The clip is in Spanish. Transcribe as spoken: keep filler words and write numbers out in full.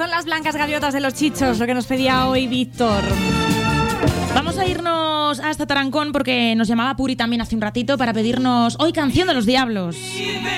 Son las blancas gaviotas de los Chichos, lo que nos pedía hoy Víctor. Vamos a irnos hasta Tarancón porque nos llamaba Puri también hace un ratito para pedirnos hoy Canción de los Diablos.